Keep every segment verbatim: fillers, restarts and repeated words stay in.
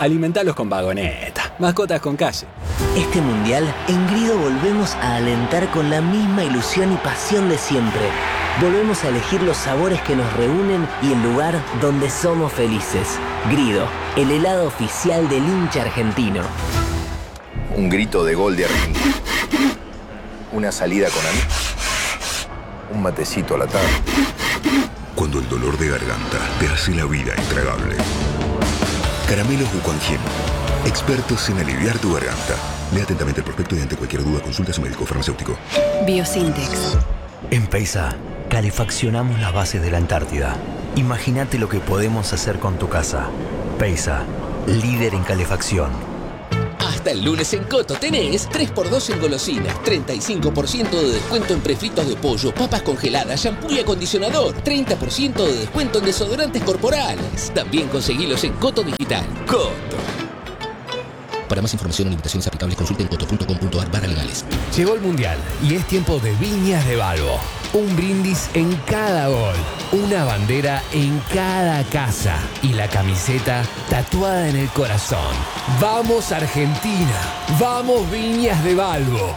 Alimentalos con Vagoneta. Mascotas con calle. Este mundial, en Grido volvemos a alentar con la misma ilusión y pasión de siempre. Volvemos a elegir los sabores que nos reúnen y el lugar donde somos felices. Grido, el helado oficial del hincha argentino. Un grito de gol de Argentina. Una salida con amigos. Un matecito a la tarde. Cuando el dolor de garganta te hace la vida intragable. Caramelos Bucanjén. Expertos en aliviar tu garganta. Lea atentamente el prospecto y ante cualquier duda consulta a su médico farmacéutico. Biosintex. En Peisa, calefaccionamos las bases de la Antártida. Imagínate lo que podemos hacer con tu casa. Peisa, líder en calefacción. Hasta el lunes en Coto tenés tres por dos en golosinas, treinta y cinco por ciento de descuento en prefritos de pollo, papas congeladas, shampoo y acondicionador, treinta por ciento de descuento en desodorantes corporales. También conseguilos en Coto Digital. Coto. Para más información o limitaciones aplicables, consulten coto punto com punto ar barra legales. Llegó el Mundial y es tiempo de Viñas de Balbo. Un brindis en cada gol, una bandera en cada casa y la camiseta tatuada en el corazón. ¡Vamos Argentina! ¡Vamos Viñas de Balbo!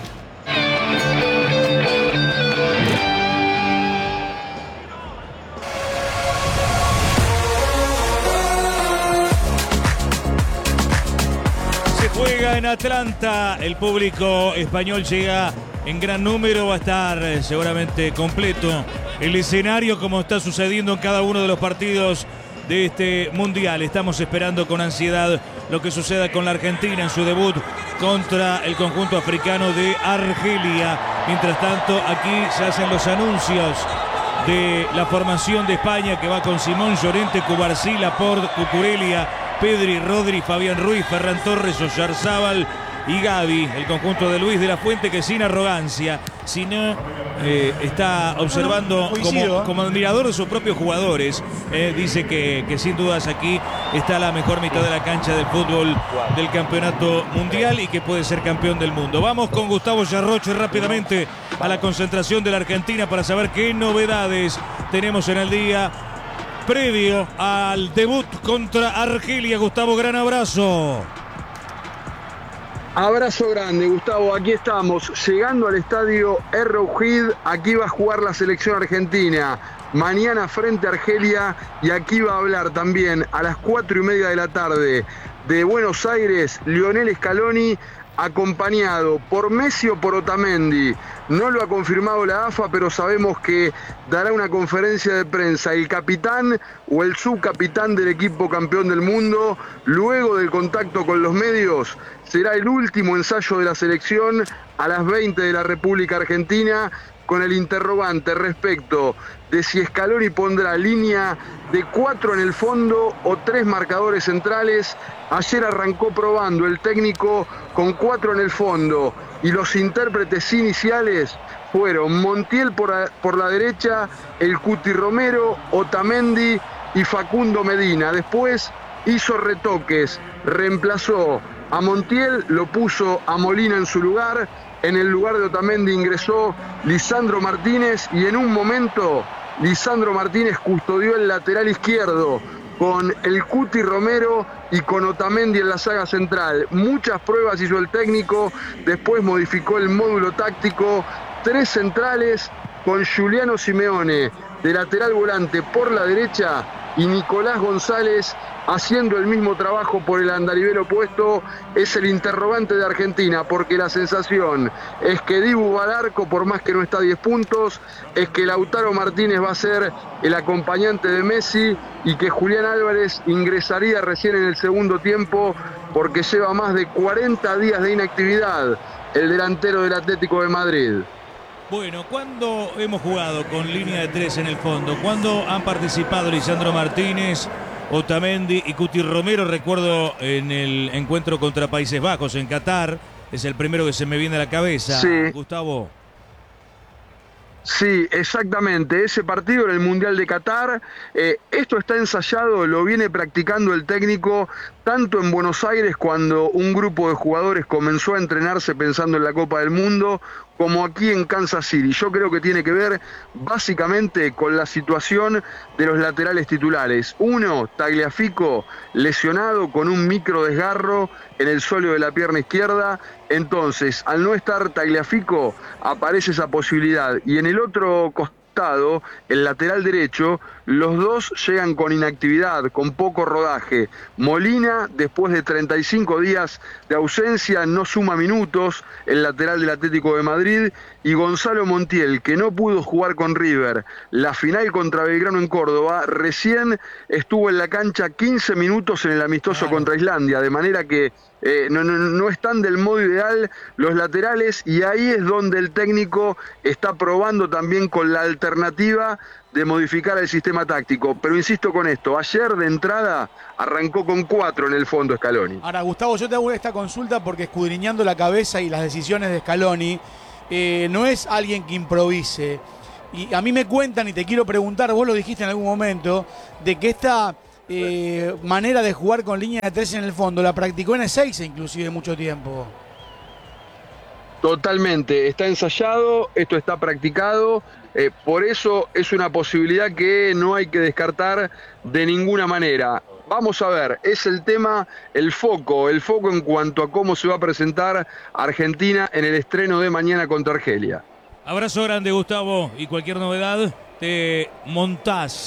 Juega en Atlanta, el público español llega en gran número, va a estar eh, seguramente completo el escenario como está sucediendo en cada uno de los partidos de este Mundial. Estamos esperando con ansiedad lo que suceda con la Argentina en su debut contra el conjunto africano de Argelia. Mientras tanto, aquí se hacen los anuncios de la formación de España que va con Simón, Llorente, Cubarsí, Laporte, Cucurella, Pedri, Rodri, Fabián Ruiz, Ferran Torres, Oyarzábal y Gavi. El conjunto de Luis de la Fuente que sin arrogancia, sino eh, está observando como, como admirador de sus propios jugadores. Eh, dice que, que sin dudas aquí está la mejor mitad de la cancha del fútbol del campeonato mundial y que puede ser campeón del mundo. Vamos con Gustavo Yarroche rápidamente a la concentración de la Argentina para saber qué novedades tenemos en el día previo al debut contra Argelia. Gustavo, gran abrazo. Abrazo grande, Gustavo. Aquí estamos, llegando al estadio Arrowhead. Aquí va a jugar la selección argentina. Mañana frente a Argelia. Y aquí va a hablar también a las cuatro y media de la tarde de Buenos Aires, Lionel Scaloni, acompañado por Messi o por Otamendi. No lo ha confirmado la A F A, pero sabemos que dará una conferencia de prensa el capitán o el subcapitán del equipo campeón del mundo. Luego del contacto con los medios, será el último ensayo de la selección a las veinte de la República Argentina, con el interrogante respecto de si Scaloni pondrá línea de cuatro en el fondo o tres marcadores centrales. Ayer arrancó probando el técnico con cuatro en el fondo y los intérpretes iniciales fueron Montiel por, a, por la derecha, el Cuti Romero, Otamendi y Facundo Medina. Después hizo retoques, reemplazó a Montiel, lo puso a Molina en su lugar. En el lugar de Otamendi ingresó Lisandro Martínez y en un momento Lisandro Martínez custodió el lateral izquierdo con el Cuti Romero y con Otamendi en la saga central. Muchas pruebas hizo el técnico, después modificó el módulo táctico. Tres centrales con Giuliano Simeone de lateral volante por la derecha y Nicolás González haciendo el mismo trabajo por el andarivel opuesto. Es el interrogante de Argentina, porque la sensación es que Dibu va al arco, por más que no está a diez puntos, es que Lautaro Martínez va a ser el acompañante de Messi y que Julián Álvarez ingresaría recién en el segundo tiempo porque lleva más de cuarenta días de inactividad el delantero del Atlético de Madrid. Bueno, ¿cuándo hemos jugado con línea de tres en el fondo? ¿Cuándo han participado Lisandro Martínez, Otamendi y Cuti Romero? Recuerdo en el encuentro contra Países Bajos en Qatar, es el primero que se me viene a la cabeza. Sí. Gustavo. Sí, exactamente, ese partido en el Mundial de Qatar. Eh, esto está ensayado, lo viene practicando el técnico tanto en Buenos Aires, cuando un grupo de jugadores comenzó a entrenarse pensando en la Copa del Mundo, como aquí en Kansas City. Yo creo que tiene que ver básicamente con la situación de los laterales titulares. Uno, Tagliafico, lesionado con un micro desgarro en el sóleo de la pierna izquierda. Entonces, al no estar Tagliafico, aparece esa posibilidad. Y en el otro costado, el lateral derecho, los dos llegan con inactividad, con poco rodaje. Molina, después de treinta y cinco días de ausencia, no suma minutos, el lateral del Atlético de Madrid, y Gonzalo Montiel, que no pudo jugar con River la final contra Belgrano en Córdoba, recién estuvo en la cancha quince minutos en el amistoso claro. contra Islandia, de manera que eh, no, no, no están del modo ideal los laterales, y ahí es donde el técnico está probando también con la alternativa de modificar el sistema táctico. Pero insisto con esto, ayer de entrada arrancó con cuatro en el fondo Scaloni. Ahora, Gustavo, yo te hago esta consulta porque escudriñando la cabeza y las decisiones de Scaloni, eh, no es alguien que improvise. Y a mí me cuentan, y te quiero preguntar, vos lo dijiste en algún momento, de que esta eh, manera de jugar con línea de tres en el fondo la practicó en Ezeiza inclusive mucho tiempo. Totalmente, está ensayado, esto está practicado, eh, por eso es una posibilidad que no hay que descartar de ninguna manera. Vamos a ver, es el tema, el foco, el foco en cuanto a cómo se va a presentar Argentina en el estreno de mañana contra Argelia. Abrazo grande, Gustavo, y cualquier novedad te montás